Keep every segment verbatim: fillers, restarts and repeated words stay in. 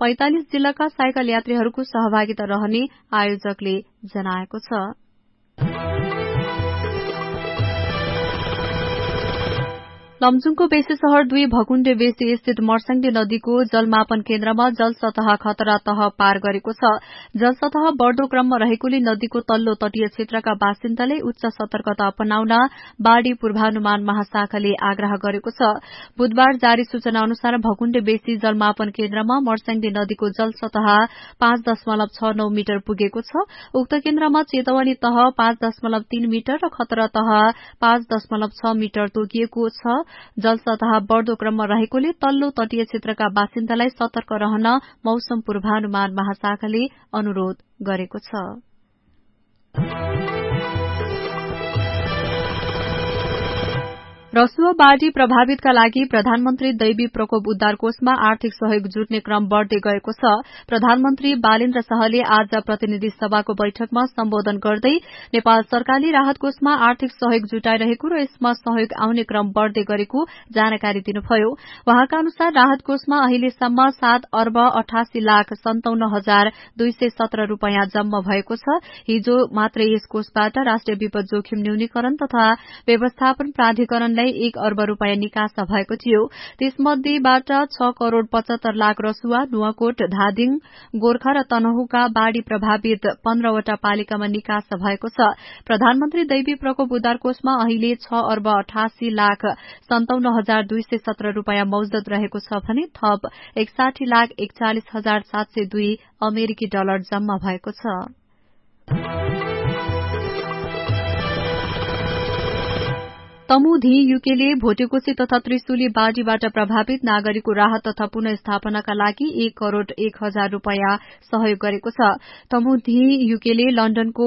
पैंतालिस जिल्लाका साइकल यात्रीहरूको सहभागिता रहने आयोजकले जनाएको छ। लमजुङको बेसी शहर दुई भकुण्डे बेसी स्थित मर्स्याङ्दे नदीको जलमापन केन्द्रमा जल सतह खतरा तह पार गरेको छ। जल सतह बढ़दो क्रममा रहेकोले नदीको तल्लो तटीय क्षेत्रका बासिन्दाले उच्च सतर्कता अपनाउन बाढ़ी पूर्वानुमान महाशाखाले आग्रह गरेको छ। बुधबार जारी सूचना अनुसार भकुण्डे बेसी जलमापन केन्द्रमा मर्स्याङ्दे नदीको जल सतह पाँच दशमलव छ नौ मिटर पुगेको छ। उक्त केन्द्रमा चेतवनी तह पाँच दशमलव तीन मिटर र खतरा तह पाँच दशमलव छ मिटर तोकिएको छ। जल सतह बढ़दो क्रममा रहेकोले तल्लो तटीय क्षेत्रका बासिन्दालाई सतर्क रहन मौसम पूर्वानुमान महाशाखाले अनुरोध गरेको छ। रसुवा बाढ़ी प्रभावितका लागि प्रधानमन्त्री दैवी प्रकोप उद्धार कोषमा आर्थिक सहयोग जुट्ने क्रम बढ़दै गएको छ। प्रधानमन्त्री बालेन्द्र शाहले आज प्रतिनिधि सभाको बैठकमा सम्बोधन गर्दै नेपाल सरकारले राहत कोषमा आर्थिक सहयोग जुटाइरहेको र यसमा सहयोग आउने क्रम बढ़दै गरेको जानकारी दिनुभयो। वहाँका अनुसार राहत कोषमा अहिलेसम्म सात अर्ब अठासी लाख सन्ताउन्न हजार दुई सय सत्र रूपियाँ जम्मा भएको छ। हिजो मात्रै यस कोषबाट राष्ट्रिय विपद जोखिम न्यूनीकरण तथा व्यवस्थापन प्राधिकरणलाई एक अर्ब रूपियाँ निकास भएको थियो। त्यसमध्येबाट छ करोड़ पचहत्तर लाख रसुवा, नुवाकोट, धादिङ, गोर्खा र तनहुका बाढ़ी प्रभावित पन्ध्रवटा पालिकामा निकास भएको छ। प्रधानमन्त्री दैवी प्रकोप उद्धार कोषमा अहिले छ अर्ब अठासी लाख सन्ताउन्न हजार दुई सय सत्र रूपियाँ मौजूद रहेको छ भने थप एकसाठी लाख एकचालिस हजार सात सय दुई अमेरिकी डलर जम्मा भएको छ। तमुधी युकेले भोटेकोशी तथा त्रिशुली बाढ़ीबाट प्रभावित नागरिकको राहत तथा पुनर्स्थापनाका लागि एक करोड़ एक हजार रूपियाँ सहयोग गरेको छ। तमुधी युकेले लण्डनको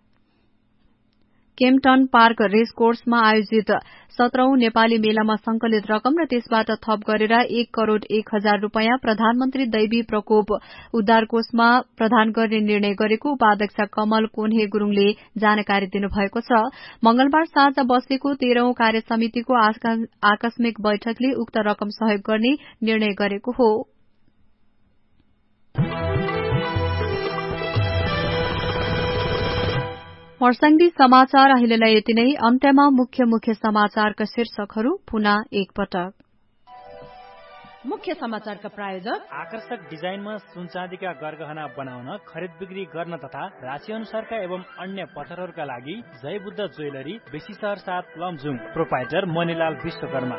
केम्पटन पार्क रेस कोर्समा आयोजित सत्रौं नेपाली मेलामा संकलित रकम र त्यसबाट थप गरेर एक करोड़ एक हजार रूपियाँ प्रधानमन्त्री दैवी प्रकोप उद्धार कोषमा प्रदान गर्ने निर्णय गरेको उपाध्यक्ष कमल कोन्हे गुरूङले जानकारी दिनुभएको छ। मंगलबार साँझ बसेको तेह्रौं कार्य समितिको आकस्मिक बैठकले उक्त रकम सहयोग गर्ने निर्णय गरेको हो। मर्स्याङ्दी समाचार अहिलेलाई यति नै। अन्त्यमा मुख्य मुख्य समाचारका शीर्षकहरू पुनः एकपटक। मुख्य समाचारका प्रायोजक आकर्षक डिजाइनमा सुनचाँदीका गरगहना बनाउन, खरिद बिक्री गर्न तथा राशि अनुसारका एवं अन्य पत्थरहरूका लागि जय बुद्ध ज्वेलरी, बेसी शहर सात लमजुङ। प्रोपाइटर मणिलाल विश्वकर्मा।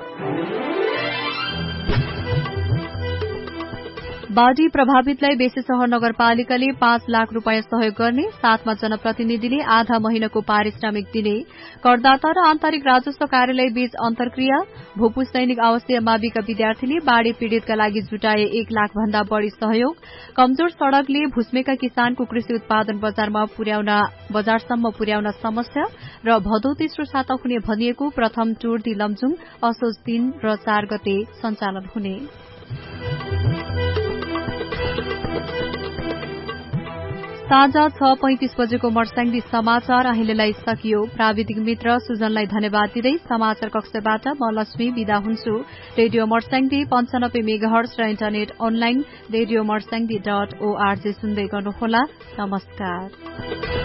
बाढ़ी प्रभावितलाई बेसी शहर नगरपालिकाले पाँच लाख रूपियाँ सहयोग गर्ने, साथमा जनप्रतिनिधिले आधा महिनाको पारिश्रमिक दिने, करदाता र आन्तरिक राजस्व कार्यालय बीच अन्तर्क्रिया, भूपू सैनिक आवासीय माविका विद्यार्थीले बाढ़ी पीड़ितका लागि जुटाए एक लाख भन्दा बढ़ी सहयोग, कमजोर सड़कले भुस्मेका किसानको कृषि उत्पादन बजारमा पुर्याउन बजारसम्म पुर्याउन समस्या र भदौ तेस्रो साता हुने भनिएको प्रथम टूर दि लमजुङ असोज तीन र चार गते सञ्चालन हुने। साँझ छ पैंतिस बजेको मर्स्याङ्दी समाचार अहिलेलाई सकियो। प्राविधिक मित्र सुजनलाई धन्यवाद दिँदै समाचार कक्षबाट म लक्ष्मी विदा हुन्छु। रेडियो मर्स्याङ्दी पञ्चानब्बे मेगाहर्ज र internet online radio Marsyangdi dot ORG सुन्दै गर्नुहोला। नमस्कार।